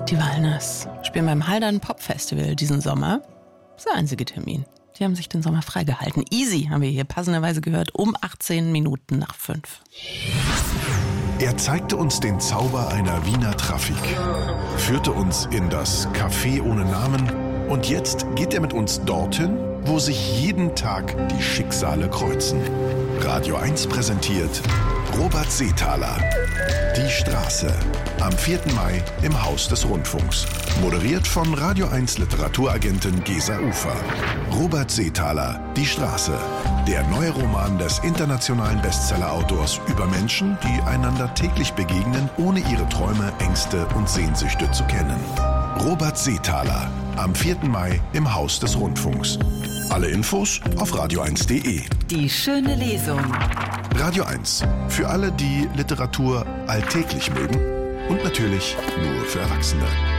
Die Walners spielen beim Haldern Pop Festival diesen Sommer. Das ist der einzige Termin. Die haben sich den Sommer freigehalten. Easy haben wir hier passenderweise gehört, um 18 Minuten nach 5. Er zeigte uns den Zauber einer Wiener Trafik, führte uns in das Café ohne Namen und jetzt geht er mit uns dorthin, wo sich jeden Tag die Schicksale kreuzen. Radio 1 präsentiert Robert Seethaler. Die Straße. Am 4. Mai im Haus des Rundfunks. Moderiert von Radio 1 Literaturagentin Gesa Ufer. Robert Seethaler, Die Straße. Der neue Roman des internationalen Bestseller-Autors über Menschen, die einander täglich begegnen, ohne ihre Träume, Ängste und Sehnsüchte zu kennen. Robert Seethaler. Am 4. Mai im Haus des Rundfunks. Alle Infos auf radio1.de. Die schöne Lesung. Radio 1. Für alle, die Literatur alltäglich mögen und natürlich nur für Erwachsene.